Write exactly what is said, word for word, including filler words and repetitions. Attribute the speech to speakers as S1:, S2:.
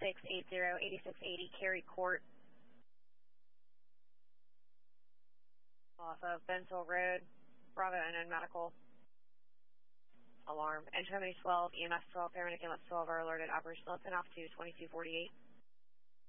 S1: six eight zero, eight six eight zero Cary Court off of Bensville Road, Bravo unknown medical. Alarm. Entry twelve, E M S twelve, paramedic E M S twelve are alerted. Operational listen off to twenty-two forty-eight.